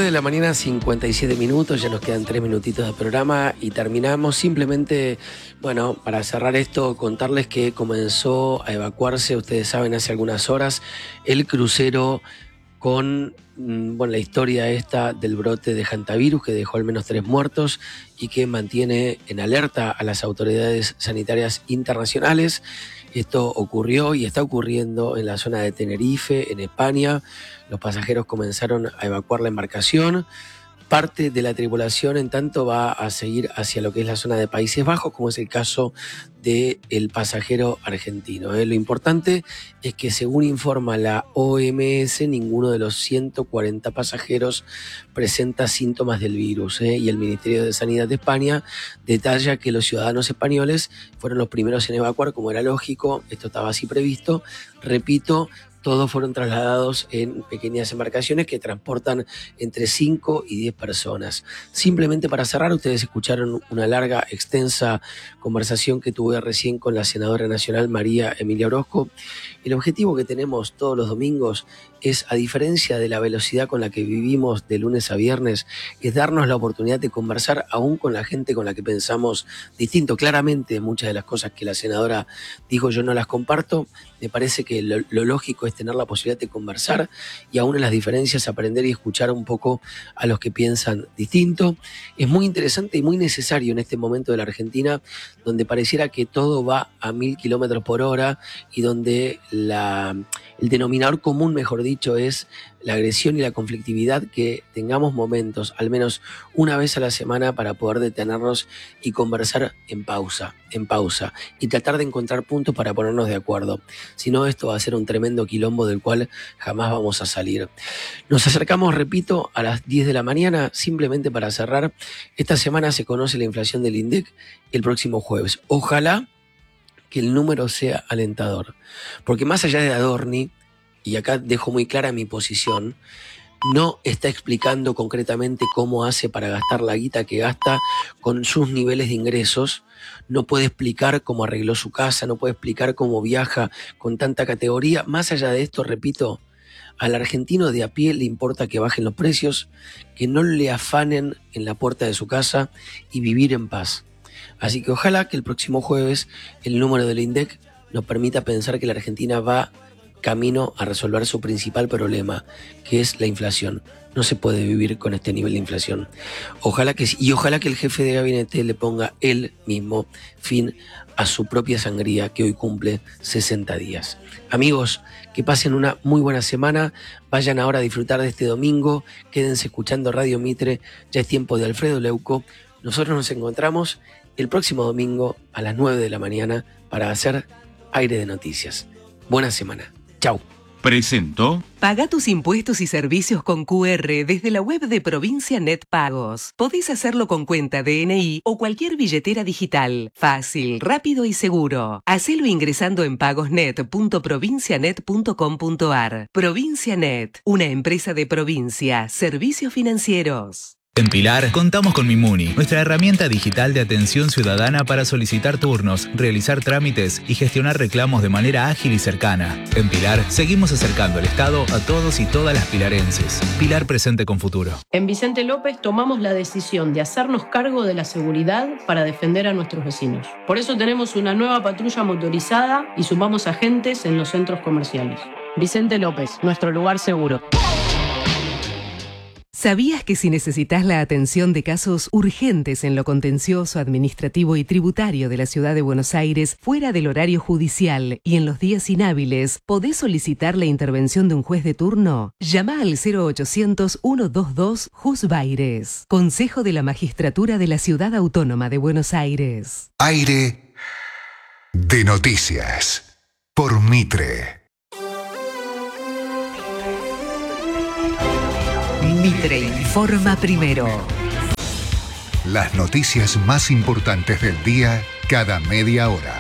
de la mañana, 57 minutos, ya nos quedan 3 minutitos de programa y terminamos. Simplemente, bueno, para cerrar esto, contarles que comenzó a evacuarse, ustedes saben, hace algunas horas, el crucero con la historia esta del brote de hantavirus que dejó al menos 3 muertos y que mantiene en alerta a las autoridades sanitarias internacionales. Esto ocurrió y está ocurriendo en la zona de Tenerife, en España. Los pasajeros comenzaron a evacuar la embarcación. Parte de la tripulación, en tanto, va a seguir hacia lo que es la zona de Países Bajos, como es el caso del pasajero argentino. Lo importante es que, según informa la OMS, ninguno de los 140 pasajeros presenta síntomas del virus. Y el Ministerio de Sanidad de España detalla que los ciudadanos españoles fueron los primeros en evacuar, como era lógico, esto estaba así previsto. Repito, todos fueron trasladados en pequeñas embarcaciones que transportan entre 5 y 10 personas. Simplemente para cerrar, ustedes escucharon una larga, extensa conversación que tuve recién con la senadora nacional María Emilia Orozco. El objetivo que tenemos todos los domingos es, a diferencia de la velocidad con la que vivimos de lunes a viernes, es darnos la oportunidad de conversar aún con la gente con la que pensamos distinto. Claramente, muchas de las cosas que la senadora dijo yo no las comparto. Me parece que lo lógico es tener la posibilidad de conversar y aún en las diferencias aprender y escuchar un poco a los que piensan distinto. Es muy interesante y muy necesario en este momento de la Argentina, donde pareciera que todo va a 1000 kilómetros por hora y donde el denominador común, mejor dicho, es la agresión y la conflictividad, que tengamos momentos, al menos una vez a la semana, para poder detenernos y conversar en pausa, y tratar de encontrar puntos para ponernos de acuerdo. Si no, esto va a ser un tremendo quilombo del cual jamás vamos a salir. Nos acercamos, repito, a las 10 de la mañana, simplemente para cerrar. Esta semana se conoce la inflación del INDEC el próximo jueves. Ojalá que el número sea alentador, porque más allá de Adorni, y acá dejo muy clara mi posición, no está explicando concretamente cómo hace para gastar la guita que gasta con sus niveles de ingresos. No puede explicar cómo arregló su casa, no puede explicar cómo viaja con tanta categoría. Más allá de esto, repito, al argentino de a pie le importa que bajen los precios, que no le afanen en la puerta de su casa y vivir en paz. Así que ojalá que el próximo jueves el número del INDEC nos permita pensar que la Argentina va camino a resolver su principal problema, que es la inflación. No se puede vivir con este nivel de inflación. Ojalá que sí, y ojalá que el jefe de gabinete le ponga él mismo fin a su propia sangría, que hoy cumple 60 días. Amigos, que pasen una muy buena semana. Vayan ahora a disfrutar de este domingo. Quédense escuchando Radio Mitre. Ya es tiempo de Alfredo Leuco. Nosotros nos encontramos el próximo domingo a las 9 de la mañana para hacer Aire de Noticias. Buena semana. Chau. Presentó. Paga tus impuestos y servicios con QR desde la web de Provincia Net Pagos. Podés hacerlo con cuenta DNI o cualquier billetera digital. Fácil, rápido y seguro. Hacelo ingresando en pagosnet.provincianet.com.ar. Provincia Net, una empresa de Provincia, servicios financieros. En Pilar contamos con Mimuni, nuestra herramienta digital de atención ciudadana para solicitar turnos, realizar trámites y gestionar reclamos de manera ágil y cercana. En Pilar seguimos acercando el Estado a todos y todas las pilarenses. Pilar presente con futuro. En Vicente López tomamos la decisión de hacernos cargo de la seguridad para defender a nuestros vecinos. Por eso tenemos una nueva patrulla motorizada y sumamos agentes en los centros comerciales. Vicente López, nuestro lugar seguro. ¿Sabías que si necesitas la atención de casos urgentes en lo contencioso, administrativo y tributario de la Ciudad de Buenos Aires, fuera del horario judicial y en los días inhábiles, podés solicitar la intervención de un juez de turno? Llama al 0800-122-JUSBAIRES. Consejo de la Magistratura de la Ciudad Autónoma de Buenos Aires. Aire de Noticias por Mitre. Mitre informa primero. Las noticias más importantes del día cada media hora.